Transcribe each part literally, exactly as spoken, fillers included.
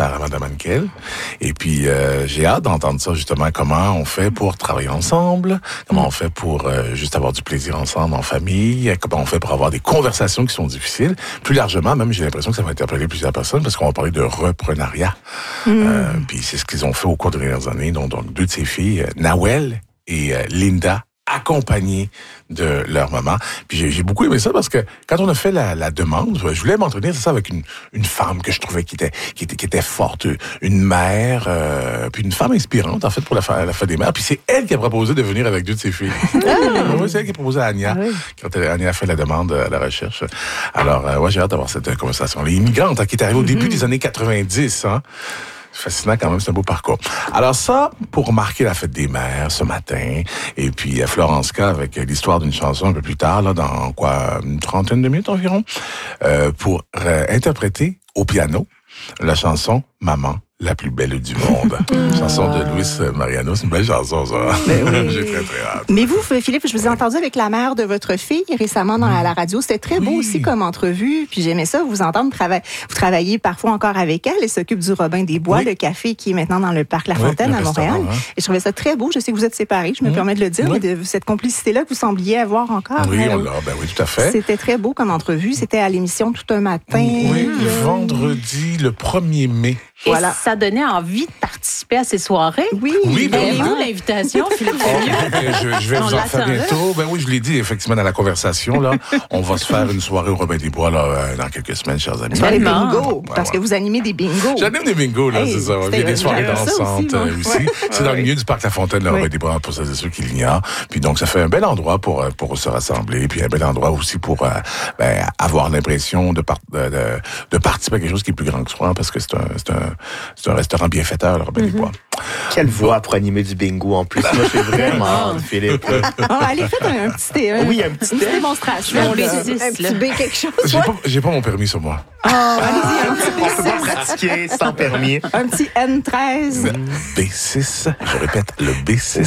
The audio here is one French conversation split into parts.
par Mme Ankel. Et puis, euh, j'ai hâte d'entendre ça, justement, comment on fait pour travailler ensemble, comment on fait pour euh, juste avoir du plaisir ensemble en famille, comment on fait pour avoir des conversations qui sont difficiles. Plus largement, même, j'ai l'impression que ça va interpeller plusieurs personnes parce qu'on va parler de reprenariat. Mm. Euh, puis c'est ce qu'ils ont fait au cours des dernières années. Donc, donc deux de ses filles, Nawel et euh, Linda, accompagnés de leur maman. Puis j'ai, j'ai beaucoup aimé ça parce que quand on a fait la, la demande, je voulais m'entretenir ça avec une, une femme que je trouvais qui était qui était, qui était forte, une mère, euh, puis une femme inspirante en fait pour la, la fête des mères. Puis c'est elle qui a proposé de venir avec deux de ses filles. Ah. Oui, c'est elle qui a proposé à Anya ah oui. quand elle, Anya a fait la demande à la recherche. Alors, euh, ouais, j'ai hâte d'avoir cette conversation. Les immigrantes hein, qui est arrivée au début mm-hmm. des années quatre-vingt-dix, hein. C'est fascinant quand même, c'est un beau parcours. Alors ça, pour marquer la fête des mères ce matin, et puis Florence K avec l'histoire d'une chanson un peu plus tard, là, dans quoi, une trentaine de minutes environ, euh, pour euh, interpréter au piano la chanson « Maman ». La plus belle du monde. Chanson de Luis Mariano. C'est une belle chanson, ça. Ben oui. J'ai très, très hâte. Mais vous, Philippe, je vous ai entendu avec la mère de votre fille récemment dans la, la radio. C'était très beau oui. aussi comme entrevue. Puis j'aimais ça, vous entendre travailler. Vous travaillez parfois encore avec elle. Elle s'occupe du Robin des Bois, oui. le café qui est maintenant dans le Parc La Fontaine oui, à Montréal. Hein. Et je trouvais ça très beau. Je sais que vous êtes séparés, je me mmh. permets de le dire, oui. mais de cette complicité-là que vous sembliez avoir encore. Oui, on l'a. Ben oui, tout à fait. C'était très beau comme entrevue. C'était à l'émission Tout un matin. Oui, le vendredi, le premier mai. Et voilà. Ça donnait envie de participer à ces soirées. Oui. Oui, ben oui. Où l'invitation, Philippe? je, je vais on vous en faire bientôt. Ben oui, je l'ai dit effectivement dans la conversation là. On va se faire une soirée au Robin des Bois là dans quelques semaines, chers amis. Sur les bingos, parce ouais, que vous animez des bingos. J'anime des bingos là, hey, c'est ça. Il y a des soirées dansantes aussi. aussi. Ouais. C'est dans le milieu du Parc La Fontaine, le Robin des Bois, pour ceux et ceux qui l'ignorent. Puis donc ça fait un bel endroit pour pour se rassembler, puis un bel endroit aussi pour ben, avoir l'impression de, par, de, de de participer à quelque chose qui est plus grand que soi, parce que c'est un c'est un c'est un restaurant bienfaiteur, le Robin mm-hmm. des Bois. Quelle voix pour animer du bingo en plus. Moi, j'ai vraiment hâte, Philippe. Oh, allez, faites un, un petit, un, oui, un petit une petite démonstration. Un, B six, un petit B quelque chose. J'ai pas, j'ai pas mon permis sur moi. Oh, allez-y, un petit B six. On peut pas pratiquer sans permis. Un petit N treize. B six. Je répète, le B six.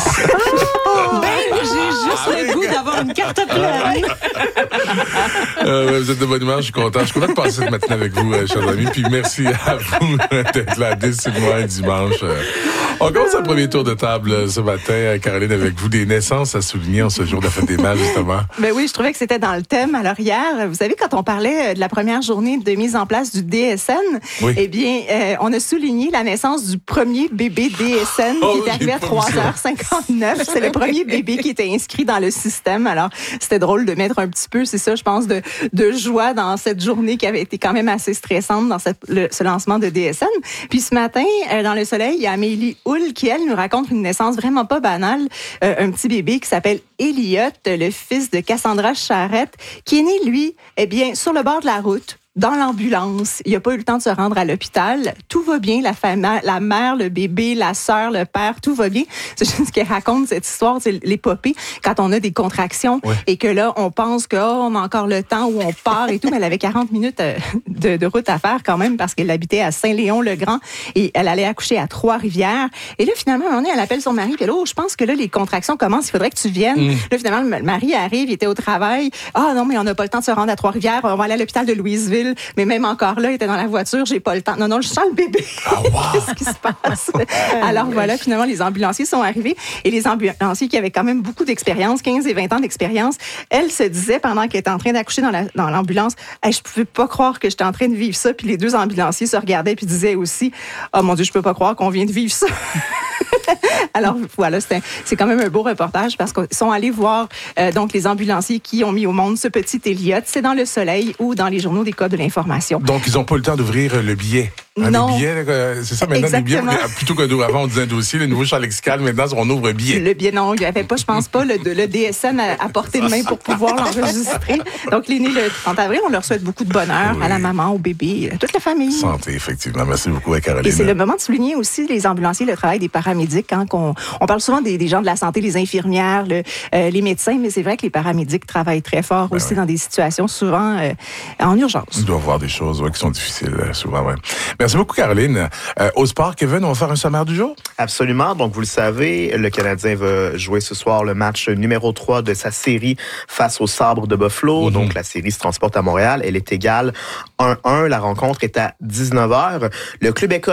Oh, ben, j'ai juste ah, le goût d'avoir une carte pleine. euh, vous êtes de bonne humeur, je suis content. Je suis content de passer cette matinée avec vous, euh, chers amis. Puis merci à vous d'être là dès ce mois dimanche. Euh, on commence un premier tour de table ce matin, Caroline, avec vous, des naissances à souligner en ce jour de la fête des mères, justement. Ben oui, je trouvais que c'était dans le thème. Alors hier, vous savez, quand on parlait de la première journée de mise en place du D S N, oui. eh bien, euh, on a souligné la naissance du premier bébé D S N oh, qui est arrivé à trois heures cinquante-neuf. C'est le premier bébé qui était inscrit dans le système. Alors, c'était drôle de mettre un petit peu, c'est ça, je pense, de, de joie dans cette journée qui avait été quand même assez stressante dans cette, le, ce lancement de D S N. Puis ce matin, euh, dans le soleil, il y a Amélie Houle qui, elle, nous raconte une naissance vraiment pas banale. Euh, un petit bébé qui s'appelle Elliot, le fils de Cassandra Charrette, qui est né, lui, eh bien, sur le bord de la route, dans l'ambulance. Il n'a pas eu le temps de se rendre à l'hôpital. Tout va bien, la famille, la mère, le bébé, la sœur, le père, tout va bien. C'est juste ce qu'elle raconte, cette histoire, c'est l'épopée, quand on a des contractions ouais. et que là, on pense que oh, on a encore le temps où on part et tout, mais elle avait quarante minutes de, de route à faire quand même parce qu'elle habitait à Saint-Léon-le-Grand et elle allait accoucher à Trois-Rivières. Et là, finalement, à un moment donné, elle appelle son mari, puis là, oh, je pense que là, les contractions commencent, il faudrait que tu viennes. Mm. Là, finalement, le mari arrive, il était au travail. Ah non, mais on n'a pas le temps de se rendre à Trois-Rivières, on va aller à l'hôpital de Louisville. Mais même encore là, il était dans la voiture, j'ai pas le temps. Non, non, je sens le bébé. Ah, wow. Qu'est-ce qui se passe? Alors voilà, finalement, les ambulanciers sont arrivés et les ambulanciers qui avaient quand même beaucoup d'expérience, quinze et vingt ans d'expérience, elle se disait pendant qu'elle était en train d'accoucher dans, la, dans l'ambulance, hey, je pouvais pas croire que j'étais en train de vivre ça. Puis les deux ambulanciers se regardaient puis disaient aussi, oh mon Dieu, je peux pas croire qu'on vient de vivre ça. Alors voilà, c'est, un, c'est quand même un beau reportage parce qu'ils sont allés voir euh, donc les ambulanciers qui ont mis au monde ce petit Elliot. C'est dans Le Soleil ou dans les journaux des codes de l'information. Donc ils n'ont pas le temps d'ouvrir le billet. Hein, non. Les billets, euh, c'est ça maintenant, exactement. Les billets, plutôt qu'avant on disait un dossier, le nouveau champ lexical, maintenant on ouvre un billet. Le billet, non, il n'y avait pas, je pense pas, le, le D S N à, à portée de main pour pouvoir l'enregistrer. Donc l'aîné le trente avril, on leur souhaite beaucoup de bonheur oui. à la maman, au bébé, à toute la famille. Santé, effectivement. Merci beaucoup à Caroline. Et c'est le moment de souligner aussi les ambulanciers, le travail des paramédics. Hein, qu'on, on parle souvent des, des gens de la santé, les infirmières, le, euh, les médecins, mais c'est vrai que les paramédics travaillent très fort ben aussi oui. dans des situations souvent euh, en urgence. Ils doivent voir des choses ouais, qui sont difficiles euh, souvent. Ouais. Merci beaucoup, Caroline. Euh, au sport, Kevin, on va faire un sommaire du jour? Absolument. Donc, vous le savez, le Canadien va jouer ce soir le match numéro trois de sa série face aux Sabres de Buffalo. Mm-hmm. Donc, la série se transporte à Montréal. Elle est égale un un. La rencontre est à dix-neuf heures. Le Club École